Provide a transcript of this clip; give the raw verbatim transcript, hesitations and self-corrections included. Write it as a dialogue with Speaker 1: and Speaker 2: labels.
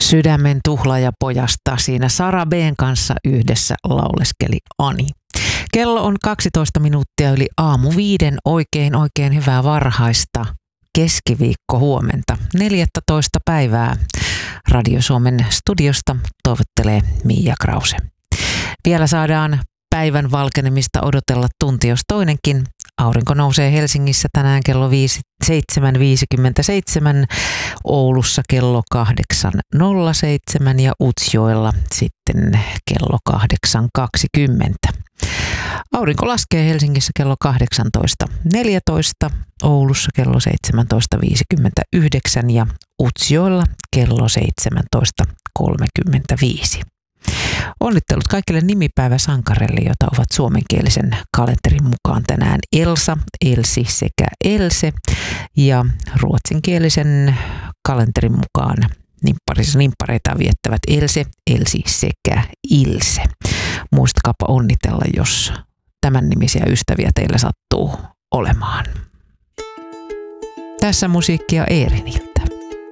Speaker 1: Sydämen tuhlaajapojasta siinä Sara B:n kanssa yhdessä lauleskeli Ani. Kello on kaksitoista minuuttia yli aamu viiden. Oikein oikein hyvää varhaista keskiviikko huomenta. neljästoista päivää Radio Suomen studiosta toivottelee Miia Krause. Vielä saadaan päivän valkenemista odotella tunti jos toinenkin. Aurinko nousee Helsingissä tänään kello seitsemän viisikymmentäseitsemän, Oulussa kello kahdeksan nolla seitsemän ja Utsjoella sitten kello kahdeksan kaksikymmentä. Aurinko laskee Helsingissä kello kahdeksantoista neljätoista, Oulussa kello seitsemäntoista viisikymmentäyhdeksän ja Utsjoella kello seitsemäntoista kolmekymmentäviisi. Onnittelut kaikille nimipäiväsankareille, joita ovat suomenkielisen kalenterin mukaan tänään Elsa, Elsi sekä Else ja ruotsinkielisen kalenterin mukaan nimpparissa nimppareita viettävät Else, Elsi sekä Ilse. Muistakaapa onnitella, jos tämän nimisiä ystäviä teillä sattuu olemaan. Tässä musiikkia Eeriniltä.